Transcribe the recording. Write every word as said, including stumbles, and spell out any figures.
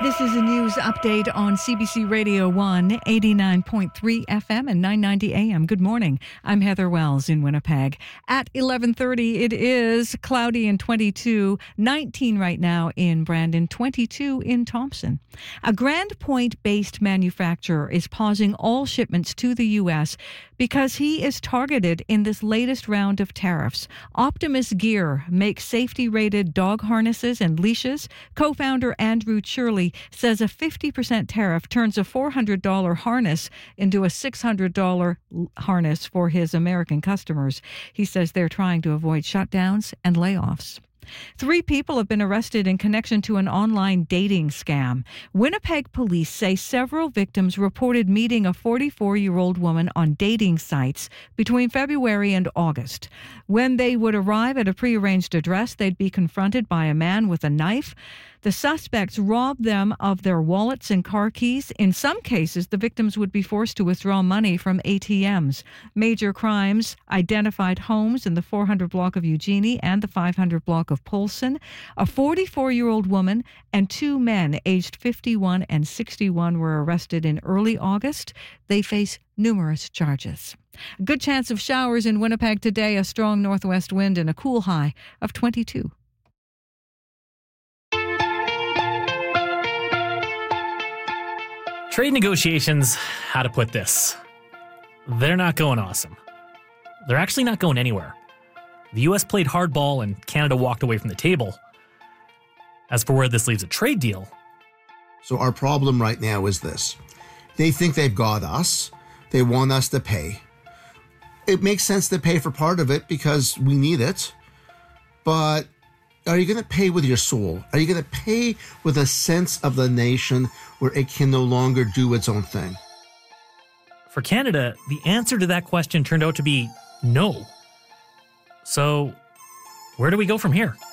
This is a news update on C B C Radio one, eighty-nine point three F M and nine ninety A M. Good morning. I'm Heather Wells in Winnipeg. At eleven thirty, it is cloudy and twenty-two, nineteen right now in Brandon, twenty-two in Thompson. A Grand Point-based manufacturer is pausing all shipments to the U S because he is targeted in this latest round of tariffs. Optimus Gear makes safety-rated dog harnesses and leashes. Co-founder Andrew Shirley says a fifty percent tariff turns a four hundred dollars harness into a six hundred dollars harness for his American customers. He says they're trying to avoid shutdowns and layoffs. Three people have been arrested in connection to an online dating scam. Winnipeg police say several victims reported meeting a forty-four-year-old woman on dating sites between February and August. When they would arrive at a prearranged address, they'd be confronted by a man with a knife. The suspects robbed them of their wallets and car keys. In some cases, the victims would be forced to withdraw money from A T Ms. Major crimes identified homes in the four hundred block of Eugenie and the five hundred block of Polson. A forty-four-year-old woman and two men aged fifty-one and sixty-one were arrested in early August. They face numerous charges. A good chance of showers in Winnipeg today, a strong northwest wind and a cool high of twenty-two. Trade negotiations, how to put this, they're not going awesome. They're actually not going anywhere. The U S played hardball and Canada walked away from the table. As for where this leaves a trade deal. So our problem right now is this. They think they've got us. They want us to pay. It makes sense to pay for part of it because we need it. But are you going to pay with your soul? Are you going to pay with a sense of the nation where it can no longer do its own thing? For Canada, the answer to that question turned out to be no. So, where do we go from here?